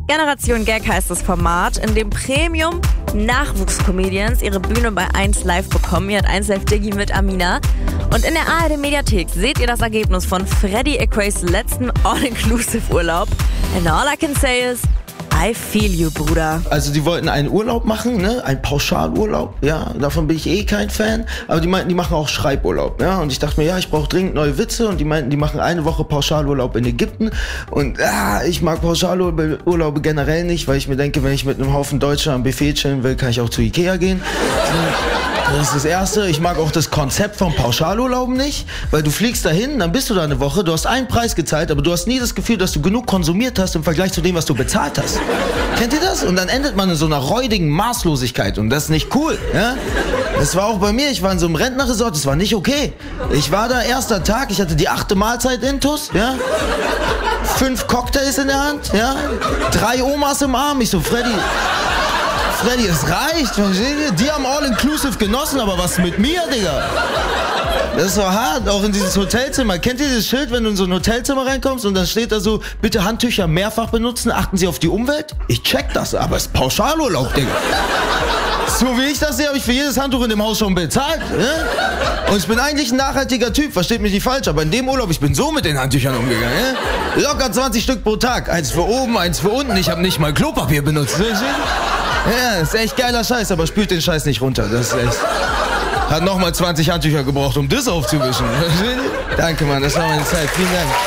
Generation Gag heißt das Format, in dem Premium-Nachwuchscomedians ihre Bühne bei 1 Live bekommen. Hier hat 1 Live Diggi mit Amina. Und in der ARD-Mediathek seht ihr das Ergebnis von Freddy Aquays letzten All-Inclusive-Urlaub. And all I can say is, I feel you, Bruder. Also die wollten einen Urlaub machen, ne? Einen Pauschalurlaub, ja, davon bin ich kein Fan. Aber die meinten, die machen auch Schreiburlaub, ja. Und ich dachte mir, ja, ich brauche dringend neue Witze. Und die meinten, die machen eine Woche Pauschalurlaub in Ägypten. Und ich mag Pauschalurlaube generell nicht, weil ich mir denke, wenn ich mit einem Haufen Deutscher am Buffet chillen will, kann ich auch zu Ikea gehen. Das ist das Erste. Ich mag auch das Konzept von Pauschalurlauben nicht, weil du fliegst dahin, dann bist du da eine Woche, du hast einen Preis gezahlt, aber du hast nie das Gefühl, dass du genug konsumiert hast im Vergleich zu dem, was du bezahlt hast. Kennt ihr das? Und dann endet man in so einer räudigen Maßlosigkeit und das ist nicht cool, ja? Das war auch bei mir, ich war in so einem Rentnerresort, das war nicht okay. Ich war da, erster Tag, ich hatte die 8. Mahlzeit intus, ja? 5 Cocktails in der Hand, ja? 3 Omas im Arm, ich so, Freddy, es reicht. Die haben All-Inclusive genossen, aber was mit mir, Digga? Das war hart, auch in dieses Hotelzimmer. Kennt ihr dieses Schild, wenn du in so ein Hotelzimmer reinkommst und dann steht da so, bitte Handtücher mehrfach benutzen, achten Sie auf die Umwelt? Ich check das, aber es ist Pauschalurlaub, Digga. So wie ich das sehe, habe ich für jedes Handtuch in dem Haus schon bezahlt. Ne? Und ich bin eigentlich ein nachhaltiger Typ, versteht mich nicht falsch, aber in dem Urlaub, ich bin so mit den Handtüchern umgegangen. Ne? Locker 20 Stück pro Tag, 1 für oben, 1 für unten, ich habe nicht mal Klopapier benutzt. Ja, ist echt geiler Scheiß, aber spült den Scheiß nicht runter. Das ist echt. Hat nochmal 20 Handtücher gebraucht, um das aufzuwischen. Danke, Mann, das war meine Zeit. Vielen Dank.